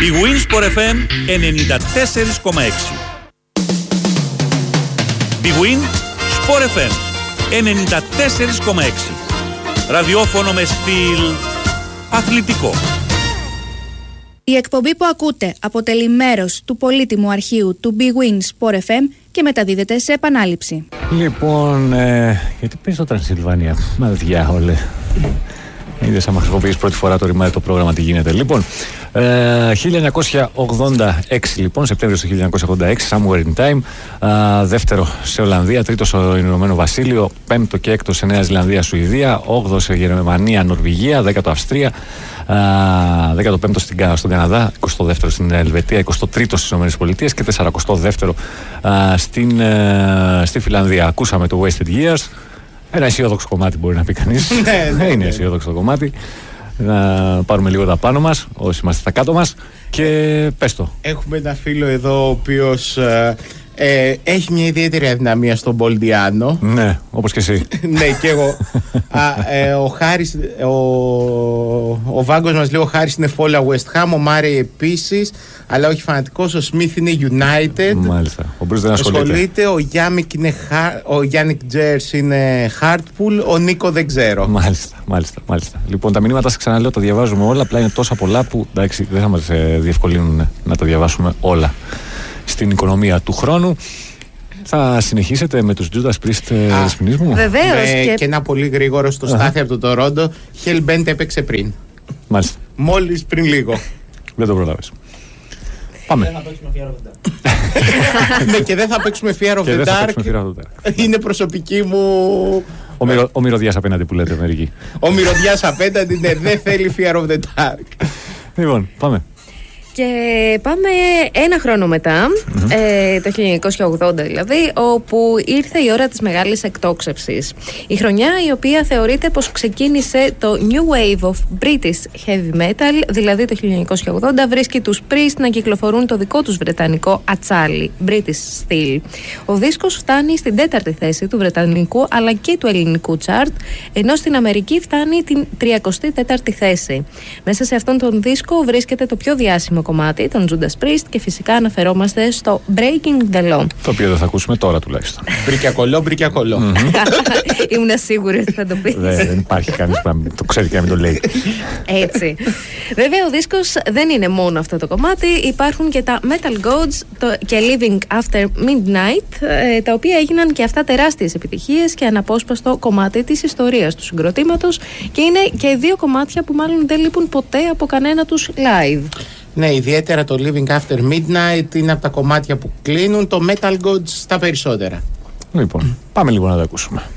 Big Win Sport FM 94,6. Big Win Sport FM 94,6. Ραδιόφωνο με στυλ αθλητικό. Η εκπομπή που ακούτε αποτελεί μέρος του πολύτιμου αρχείου του Big Win Sport FM και μεταδίδεται σε επανάληψη. Λοιπόν, γιατί παίζει το Τρανσιλβάνια, μα διάολε. Είδες άμα χρησιμοποιείς πρώτη φορά το ρημάδι το πρόγραμμα τι γίνεται. Λοιπόν, 1986 λοιπόν, Σεπτέμβριο του 1986, Somewhere in Time. Δεύτερο σε Ολλανδία, τρίτο στο Ηνωμένο Βασίλειο, πέμπτο και έκτο σε Νέα Ζηλανδία, Σουηδία, 8ο σε Γερμανία, Νορβηγία, 10ο Αυστρία, 15ο στον Καναδά, 22ο στην Ελβετία, 23ο στις ΗΠΑ και 42ο στη Φιλανδία. Ακούσαμε το Wasted Years. Ένα αισιόδοξο κομμάτι μπορεί να πει κανείς. Είναι αισιόδοξο το κομμάτι. Να πάρουμε λίγο τα πάνω μας, όσοι είμαστε στα κάτω μας. Και πες το. Έχουμε ένα φίλο εδώ ο οποίος έχει μια ιδιαίτερη αδυναμία στον Πολντιάνο. Ναι, όπως και εσύ. Ναι, και εγώ. Ο Χάρης, ο Βάγκος μας λέει ο Χάρης είναι φόλα West Ham, ο Μάρεϊ επίσης, αλλά όχι φανατικός. Ο Σμιθ είναι United. Μάλιστα. Ο Μπρουζ δεν ασχολείται. Ο Γιάννικ Τζέρς είναι Χάρτπουλ, ο Νίκο δεν ξέρω. Μάλιστα. Λοιπόν, τα μηνύματα σας ξαναλέω, τα διαβάζουμε όλα. Απλά είναι τόσα πολλά που εντάξει, δεν θα μας διευκολύνουν να τα διαβάσουμε όλα στην οικονομία του χρόνου. Θα συνεχίσετε με τους Judas Priest, Δεσποινής μου? Βεβαίως. Και ένα πολύ γρήγορο στο Στάθη από το Τορόντο. Hellbent έπαιξε πριν. Μάλιστα. Μόλις πριν λίγο. Δεν το προλάβες. Πάμε. Δεν θα παίξουμε Fear of the Dark. Ναι, και δεν θα παίξουμε Fear of the Dark. Είναι προσωπική μου. Ο μυρωδιάς απέναντι που λέτε μερικοί. Ο μυρωδιάς απέναντι, ναι, δεν θέλει Fear of the Dark. Λοιπόν, πάμε. Και πάμε ένα χρόνο μετά, το 1980 δηλαδή, όπου ήρθε η ώρα της μεγάλης εκτόξευσης. Η χρονιά η οποία θεωρείται πως ξεκίνησε το New Wave of British Heavy Metal, δηλαδή το 1980 βρίσκει τους Priest να κυκλοφορούν το δικό τους βρετανικό ατσάλι, British Steel. Ο δίσκος φτάνει στην 4η θέση του βρετανικού αλλά και του ελληνικού chart, ενώ στην Αμερική φτάνει την 34η θέση. Μέσα σε αυτόν τον δίσκο βρίσκεται το πιο διάσημο κομμάτι, τον Judas Priest, και φυσικά αναφερόμαστε στο Breaking the Law. Το οποίο δεν θα ακούσουμε τώρα τουλάχιστον. Μπρικια κολό. Ήμουν σίγουρη ότι θα το πεις. Δεν υπάρχει κανείς που το ξέρει και να μην το λέει. Έτσι. Βέβαια ο δίσκος δεν είναι μόνο αυτό το κομμάτι, υπάρχουν και τα Metal Gods και Living After Midnight, τα οποία έγιναν και αυτά τεράστιες επιτυχίες και αναπόσπαστο κομμάτι της ιστορίας του συγκροτήματος, και είναι και δύο κομμάτια που μάλλον δεν λείπουν ποτέ από κανένα τους live. Ναι, ιδιαίτερα το Living After Midnight είναι από τα κομμάτια που κλείνουν, το Metal Gods στα περισσότερα. Λοιπόν, πάμε λίγο να τα ακούσουμε.